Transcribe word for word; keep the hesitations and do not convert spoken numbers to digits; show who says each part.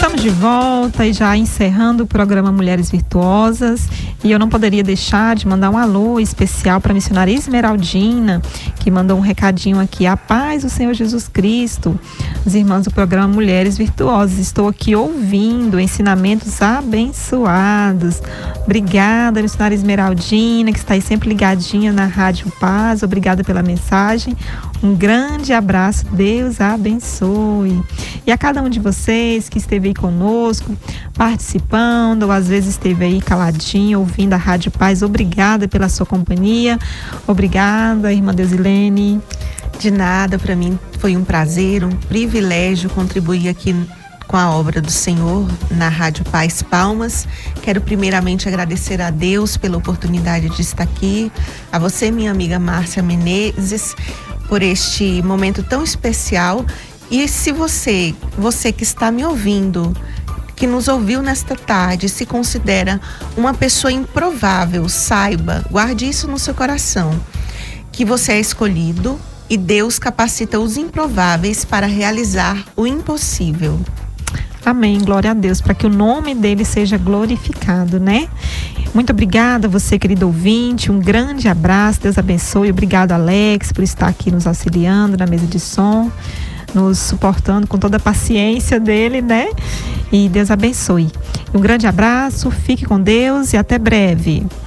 Speaker 1: Estamos de volta e já encerrando o programa Mulheres Virtuosas, e eu não poderia deixar de mandar um alô especial para a missionária Esmeraldina, que mandou um recadinho aqui: a paz do Senhor Jesus Cristo. Os irmãos do programa Mulheres Virtuosas, estou aqui ouvindo ensinamentos abençoados. Obrigada, missionária Esmeraldina, que está aí sempre ligadinha na Rádio Paz. Obrigada pela mensagem. Um grande abraço, Deus abençoe. E a cada um de vocês que esteve aí conosco, participando, ou às vezes esteve aí caladinho, ouvindo a Rádio Paz, obrigada pela sua companhia. Obrigada, irmã Deusilene.
Speaker 2: De nada, para mim foi um prazer, um privilégio contribuir aqui com a obra do Senhor na Rádio Paz Palmas. Quero primeiramente agradecer a Deus pela oportunidade de estar aqui, a você, minha amiga Márcia Menezes, por este momento tão especial. E se você, você que está me ouvindo, que nos ouviu nesta tarde, se considera uma pessoa improvável, saiba, guarde isso no seu coração, que você é escolhido e Deus capacita os improváveis para realizar o impossível.
Speaker 1: Amém, glória a Deus, para que o nome dele seja glorificado, né? Muito obrigada, você, querido ouvinte, um grande abraço, Deus abençoe. Obrigado, Alex, por estar aqui nos auxiliando na mesa de som, nos suportando com toda a paciência dele, né? E Deus abençoe. Um grande abraço, fique com Deus e até breve.